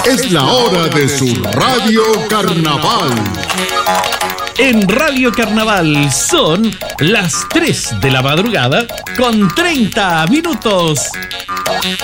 Es la hora de su Radio Carnaval. En Radio Carnaval son las 3 de la madrugada con 30 minutos.